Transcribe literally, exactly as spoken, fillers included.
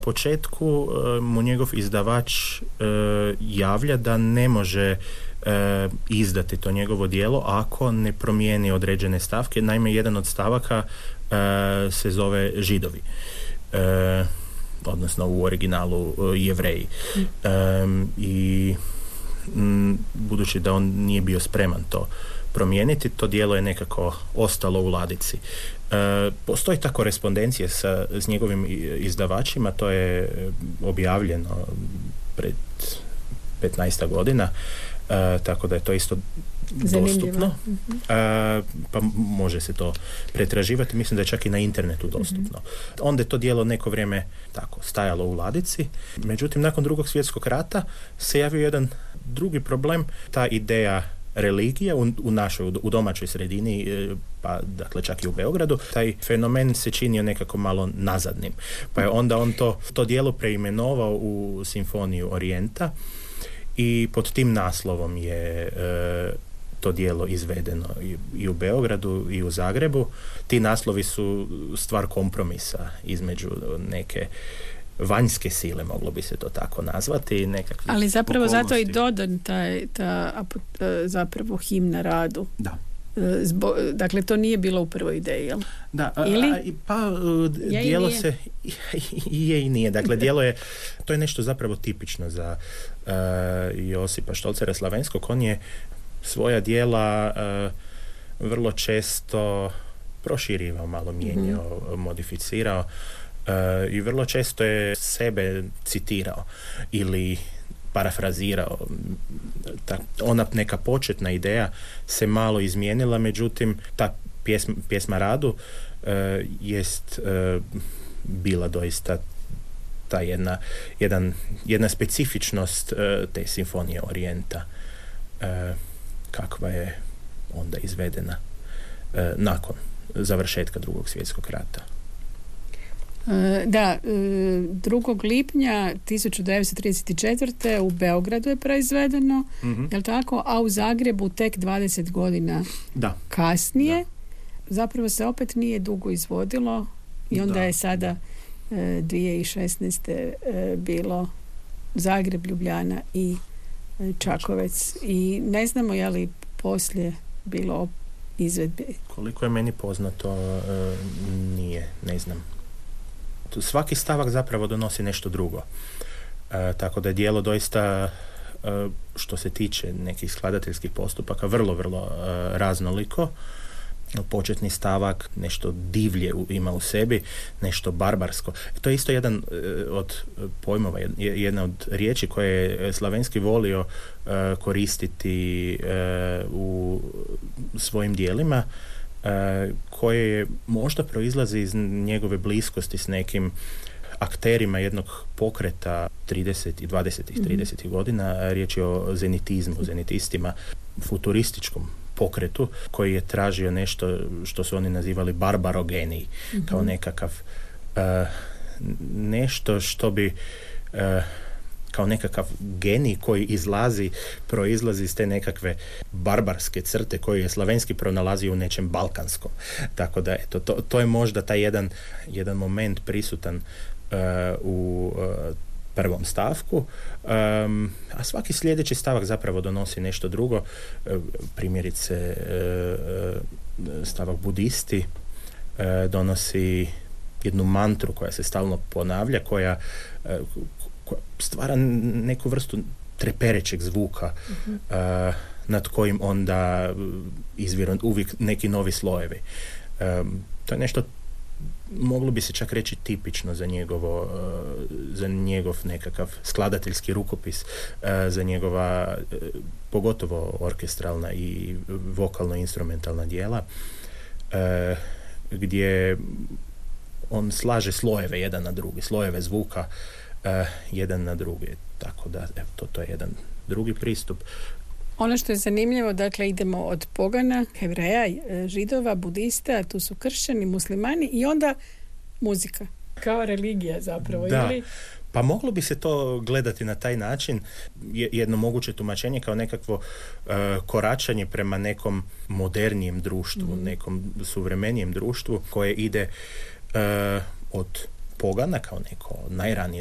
U početku mu njegov izdavač javlja da ne može izdati to njegovo djelo ako ne promijeni određene stavke. Naime, jedan od stavaka se zove Židovi. Odnosno u originalu Jevreji. I budući da on nije bio spreman to promijeniti, to djelo je nekako ostalo u ladici. E, postoji ta korespondencija sa, s njegovim izdavačima, to je objavljeno pred petnaest godina, e, tako da je to isto dostupno. E, pa može se to pretraživati, mislim da je čak i na internetu dostupno. Mm-hmm. Onda je to djelo neko vrijeme tako stajalo u ladici, međutim nakon Drugog svjetskog rata se javio jedan drugi problem, ta ideja religija u, u našoj, u domaćoj sredini, pa dakle čak i u Beogradu, taj fenomen se činio nekako malo nazadnim. Pa je onda on to, to djelo preimenovao u Simfoniju Orijenta i pod tim naslovom je e, to djelo izvedeno i, i u Beogradu i u Zagrebu. Ti naslovi su stvar kompromisa između neke vanjske sile, moglo bi se to tako nazvati. Ali zapravo okolnosti. Zato i dodan taj, ta zapravo himna radu. Da. Zbo, dakle, to nije bilo u prvoj ideji, jel? Da, Ili? A, pa je djelo i se i je i nije. Dakle, djelo je, to je nešto zapravo tipično za uh, Josipa Štolcera Slavenskog. On je svoja djela uh, vrlo često proširivao, malo mijenjao, mm-hmm. modificirao. Uh, i vrlo često je sebe citirao ili parafrazirao. Ta, ona neka početna ideja se malo izmijenila, međutim ta pjesma, pjesma Radu uh, jest uh, bila doista ta jedna, jedan, jedna specifičnost uh, te Simfonije Orijenta uh, kakva je onda izvedena uh, nakon završetka Drugog svjetskog rata. Da, drugog lipnja tisuću devetsto trideset četvrte u Beogradu je proizvedeno, mm-hmm. jel tako? A u Zagrebu tek dvadeset godina da. kasnije. Da. Zapravo se opet nije dugo izvodilo i onda da. je sada dvije tisuće šesnaeste bilo Zagreb, Ljubljana i Čakovec. I ne znamo je li poslije bilo izvedbe. Koliko je meni poznato, nije, ne znam. Svaki stavak zapravo donosi nešto drugo. E, tako da je djelo doista, e, što se tiče nekih skladateljskih postupaka, vrlo, vrlo e, raznoliko. Početni stavak nešto divlje u, ima u sebi, nešto barbarsko. To je isto jedan e, od pojmova, jedna od riječi koje je Slavenski volio e, koristiti e, u svojim djelima, Uh, koje možda proizlazi iz njegove bliskosti s nekim akterima jednog pokreta tridesetih i dvadesetih mm-hmm. tridesetih godina. Riječ je o zenitizmu, zenitistima, futurističkom pokretu koji je tražio nešto što su oni nazivali barbarogeniji, mm-hmm. kao nekakav uh, nešto što bi uh, kao nekakav genij koji izlazi, proizlazi iz te nekakve barbarske crte koje je Slavenski pronalazio u nečem balkanskom. Tako da, eto, to, to je možda taj jedan, jedan moment prisutan uh, u uh, prvom stavku, um, a svaki sljedeći stavak zapravo donosi nešto drugo. Uh, primjerice, uh, stavak Budisti uh, donosi jednu mantru koja se stalno ponavlja, koja uh, stvara neku vrstu treperećeg zvuka uh-huh. uh, nad kojim onda izviru uvijek neki novi slojevi. Um, to je nešto, moglo bi se čak reći, tipično za njegovo, uh, za njegov nekakav skladateljski rukopis, uh, za njegova uh, pogotovo orkestralna i vokalno-instrumentalna djela, uh, gdje on slaže slojeve jedan na drugi, slojeve zvuka Uh, jedan na drugi, tako da evo, to, to je jedan drugi pristup. Ono što je zanimljivo, dakle idemo od pogana, Hevreja, Židova, Budista, tu su kršćani, muslimani i onda muzika. Kao religija zapravo, da. ili? Pa moglo bi se to gledati na taj način, jedno moguće tumačenje kao nekakvo uh, koračanje prema nekom modernijem društvu, mm. nekom suvremenijem društvu koje ide uh, od pogana, kao neko najranije